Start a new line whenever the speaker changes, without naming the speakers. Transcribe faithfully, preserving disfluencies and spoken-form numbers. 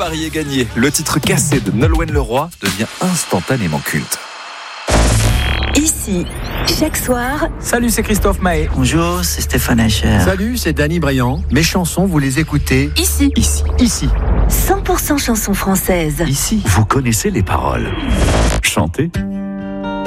pari est gagné. Le titre cassé de Nolwenn Leroy devient instantanément culte.
Ici, chaque soir.
Salut, c'est Christophe Mahé.
Bonjour, c'est Stéphane Hacher.
Salut, c'est Danny Briand. Mes chansons, vous les écoutez
Ici.
Ici. Ici.
cent pour cent chansons françaises.
Ici, vous connaissez les paroles. Chantez.